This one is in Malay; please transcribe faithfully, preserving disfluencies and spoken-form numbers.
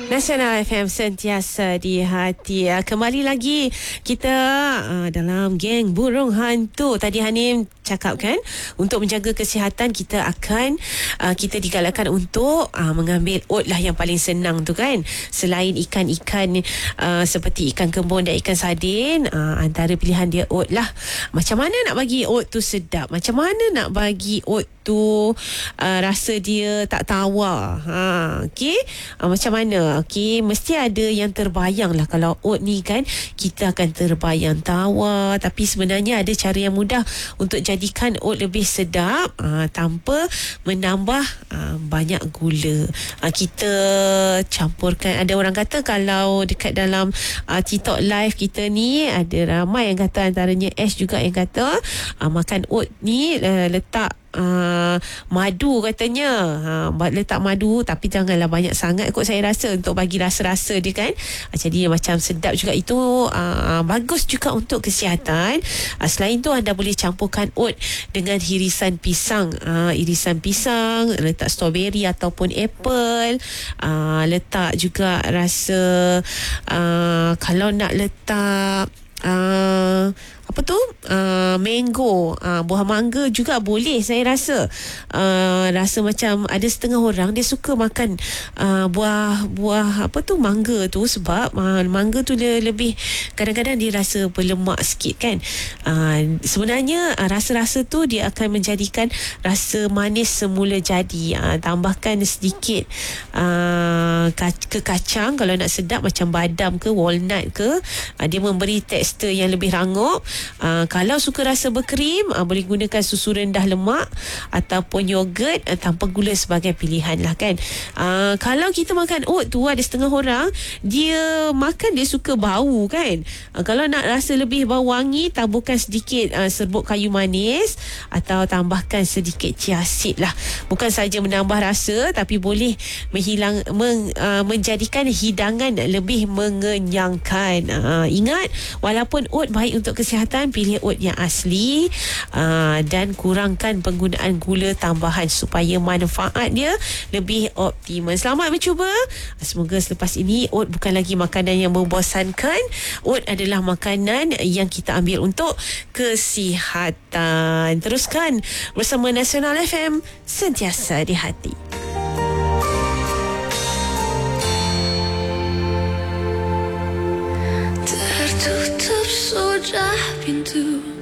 Nasional F M sentiasa di hati. Kembali lagi kita uh, dalam geng burung hantu. Tadi Hanim cakap kan, untuk menjaga kesihatan kita akan uh, kita digalakkan untuk uh, mengambil oat lah yang paling senang tu kan. Selain ikan-ikan uh, seperti ikan kembun dan ikan sardin, uh, antara pilihan dia oat lah. Macam mana nak bagi oat tu sedap? Macam mana nak bagi oat tu uh, rasa dia tak tawar? Ha, okey. Uh, macam mana? Okey, mesti ada yang terbayang lah kalau oat ni kan, kita akan terbayang tawar, tapi sebenarnya ada cara yang mudah untuk jadikan oat lebih sedap uh, tanpa menambah uh, banyak gula. Uh, kita campurkan, ada orang kata kalau dekat dalam uh, TikTok live kita ni ada ramai yang kata, antaranya Ash juga yang kata uh, makan oat ni uh, letak Uh, madu katanya, uh, letak madu tapi janganlah banyak sangat kot saya rasa, untuk bagi rasa-rasa dia kan, uh, jadi macam sedap juga. Itu uh, bagus juga untuk kesihatan. uh, Selain tu anda boleh campurkan oat dengan irisan pisang, uh, irisan pisang, letak strawberry ataupun apple, uh, letak juga rasa uh, kalau nak letak uh, apa tu uh, mango, uh, buah mangga juga boleh saya rasa. uh, rasa macam ada setengah orang dia suka makan uh, buah buah apa tu mangga tu, sebab uh, mangga tu dia lebih, kadang-kadang dia rasa berlemak sikit kan. uh, sebenarnya uh, rasa-rasa tu dia akan menjadikan rasa manis semula jadi. uh, tambahkan sedikit uh, ke kacang kalau nak sedap, macam badam ke walnut ke, uh, dia memberi tekstur yang lebih rangup. Uh, kalau suka rasa berkrim, uh, boleh gunakan susu rendah lemak ataupun yogurt uh, tanpa gula sebagai pilihan lah kan. Uh, kalau kita makan oat tu, ada setengah orang dia makan dia suka bau kan. Uh, kalau nak rasa lebih bau wangi, taburkan sedikit uh, serbuk kayu manis atau tambahkan sedikit chia seed lah. Bukan saja menambah rasa, tapi boleh menghilang men, uh, menjadikan hidangan lebih mengenyangkan. Uh, ingat, walaupun oat baik untuk kesihatan, pilih oat yang asli uh, dan kurangkan penggunaan gula tambahan supaya manfaat dia lebih optimal. Selamat mencuba. Semoga selepas ini oat bukan lagi makanan yang membosankan. Oat adalah makanan yang kita ambil untuk kesihatan. Teruskan bersama Nasional F M, sentiasa di hati. Tertutup sudah pintu